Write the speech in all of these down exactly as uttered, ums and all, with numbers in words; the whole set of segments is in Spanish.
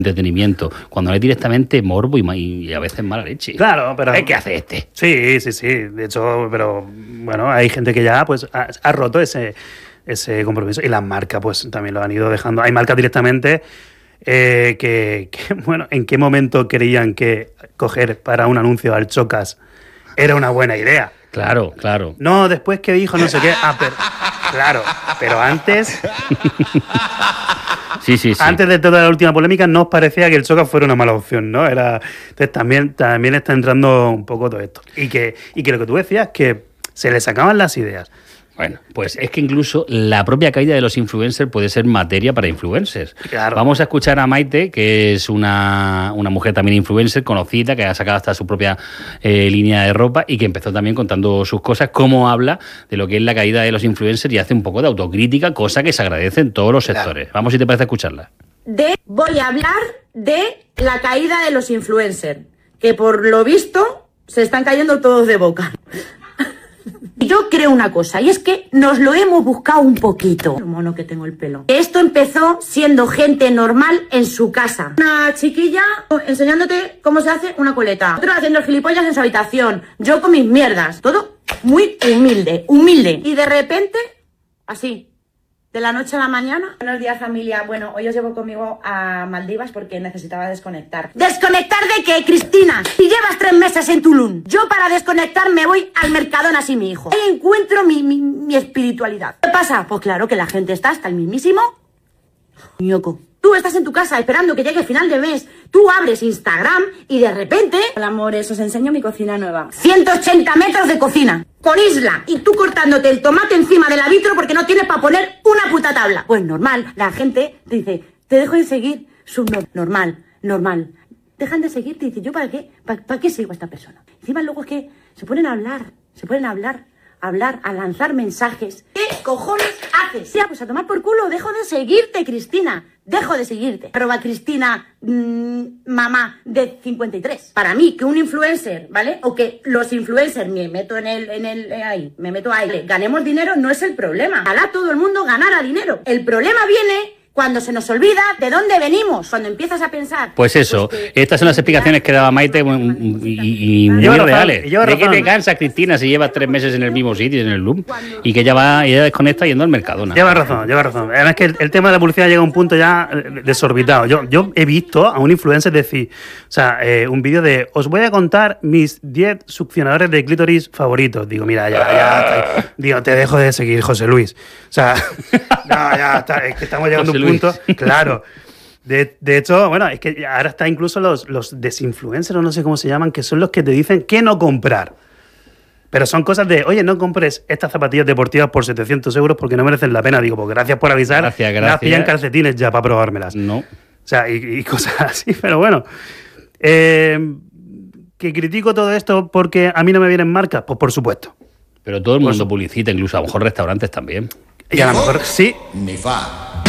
entretenimiento, cuando no es directamente morbo y, y a veces mala leche. Claro, pero... ¿Qué hace este? Sí, sí, sí. De hecho, pero bueno, hay gente que ya pues ha, ha roto ese, ese compromiso. Y las marcas pues también lo han ido dejando. Hay marcas directamente eh, que, que, bueno, ¿en qué momento creían que coger para un anuncio al Chocas era una buena idea? Claro, claro. No, después que dijo no sé qué. Ah, pero, claro, pero antes... Sí, sí, sí. Antes de toda la última polémica nos parecía que el Chocas fuera una mala opción, ¿no? Era, entonces también, también está entrando un poco todo esto. Y que, y que lo que tú decías, que se le sacaban las ideas. Bueno, pues es que incluso la propia caída de los influencers puede ser materia para influencers. Claro. Vamos a escuchar a Maite, que es una, una mujer también influencer, conocida, que ha sacado hasta su propia eh, línea de ropa y que empezó también contando sus cosas, cómo habla de lo que es la caída de los influencers y hace un poco de autocrítica, cosa que se agradece en todos los sectores. Claro. Vamos, si te parece, escucharla. De, voy a hablar de la caída de los influencers, que por lo visto se están cayendo todos de boca. Yo creo una cosa, y es que nos lo hemos buscado un poquito. Lo mono que tengo el pelo. Esto empezó siendo gente normal en su casa. Una chiquilla enseñándote cómo se hace una coleta. Otro haciendo gilipollas en su habitación. Yo con mis mierdas. Todo muy humilde, humilde. Y de repente, así, de la noche a la mañana. Buenos días, familia. Bueno, hoy os llevo conmigo a Maldivas porque necesitaba desconectar. ¿Desconectar de qué, Cristina? Si llevas tres meses en Tulum. Yo para desconectar me voy al Mercadona así mi hijo. Ahí encuentro mi, mi, mi espiritualidad. ¿Qué pasa? Pues claro que la gente está hasta el mismísimo ñoco. Tú estás en tu casa esperando que llegue el final de mes. Tú abres Instagram y de repente... Hola, amores, os enseño mi cocina nueva. ciento ochenta metros de cocina. Con isla. Y tú cortándote el tomate encima del vitro porque no tienes para poner una puta tabla. Pues normal. La gente te dice, te dejo de seguir. Subnormal. Normal. Normal. Dejan de seguirte y dice, ¿yo para qué? ¿Para, para qué sigo a esta persona? Encima luego es que se ponen a hablar. Se ponen a hablar. A hablar. A lanzar mensajes. ¿Qué cojones haces? Ya, pues a tomar por culo. Dejo de seguirte, Cristina. Dejo de seguirte. Arroba Cristina, mmm, mamá de cincuenta y tres. Para mí, que un influencer, ¿vale? O que los influencers, me meto en el, en el, eh, ahí, me meto ahí, ganemos dinero, no es el problema. Ojalá todo el mundo ganara dinero. El problema viene cuando se nos olvida de dónde venimos, cuando empiezas a pensar... Pues eso, pues que, estas son las explicaciones que daba Maite y, y, y muy razón, reales. ¿De razón? qué te cansas, Cristina, si llevas tres meses en el mismo sitio, en el Loom, y que ella va, ella desconecta yendo al Mercadona? Lleva razón, lleva razón. Además que el, el tema de la publicidad llega a un punto ya desorbitado. Yo, yo he visto a un influencer decir, o sea, eh, un vídeo de, os voy a contar mis diez succionadores de clítoris favoritos. Digo, mira, ya, ya, digo, te dejo de seguir, José Luis. O sea, no, ya está, es que estamos llegando a un punto, claro. De, de hecho, bueno, es que ahora está incluso los, los desinfluencers, o no sé cómo se llaman, que son los que te dicen qué no comprar. Pero son cosas de, oye, no compres estas zapatillas deportivas por setecientos euros porque no merecen la pena. Digo, pues gracias por avisar. Gracias, gracias. Las pillan calcetines ya para probármelas. No. O sea, y, y cosas así, pero bueno. Eh, ¿Que critico todo esto porque a mí no me vienen marcas? Pues por supuesto. Pero todo el mundo Pues, publicita, incluso a lo mejor restaurantes también. Y a lo mejor sí. Ni fa.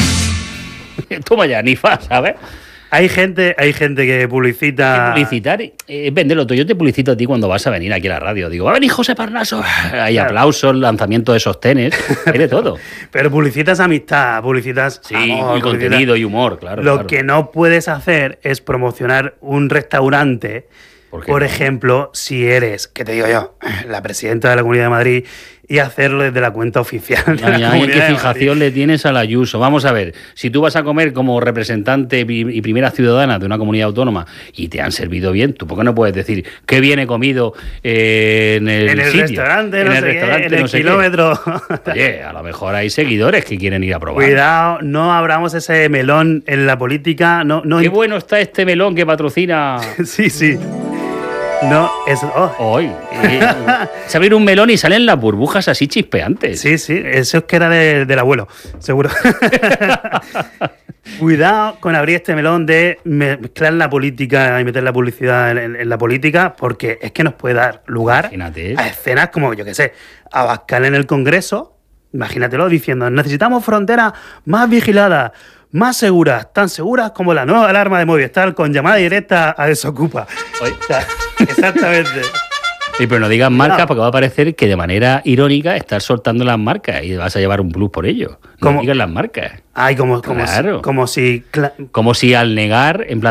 Toma ya, ni fa, ¿sabes? Hay gente, hay gente que publicita... Publicitar es eh, venderlo todo. Yo te publicito a ti cuando vas a venir aquí a la radio. Digo, va a venir José Parnaso. Hay Claro. aplausos, lanzamiento de sostenes, hay de todo. Pero publicitas amistad, publicitas Sí, amor, y publicitas- contenido y humor, claro. Lo claro. que no puedes hacer es promocionar un restaurante, ¿Por qué por no? ejemplo, si eres, ¿qué te digo yo?, la presidenta de la Comunidad de Madrid, y hacerlo desde la cuenta oficial de la Ay, ay, Comunidad ¿qué de fijación Madrid. le tienes a la Ayuso? Vamos a ver, si tú vas a comer como representante y primera ciudadana de una comunidad autónoma y te han servido bien, ¿tú por qué no puedes decir qué bien he comido eh, en el En el sitio? restaurante, en no el sé qué, restaurante, en el no sé qué? kilómetro. Oye, a lo mejor hay seguidores que quieren ir a probar. Cuidado, no abramos ese melón en la política. No, no. Qué bueno está este melón que patrocina Sí, sí. No, es... oh. hoy. Eh, se abre un melón y salen las burbujas así chispeantes. Sí, sí, eso es que era de- del abuelo, seguro. Cuidado con abrir este melón de mezclar la política y meter la publicidad en, en- en la política, porque es que nos puede dar lugar Imagínate. a escenas como, yo qué sé, Abascal en el Congreso, imagínatelo diciendo, necesitamos fronteras más vigiladas, más seguras, tan seguras como la nueva alarma de Movistar con llamada directa a Desocupa. Oye. O sea, exactamente. Sí, pero no digas marcas porque va a parecer que de manera irónica estás soltando las marcas y vas a llevar un plus por ello. No ¿Cómo? digas las marcas. Ay, como, como Claro. si... Como si cla- Como si al negar, en plan,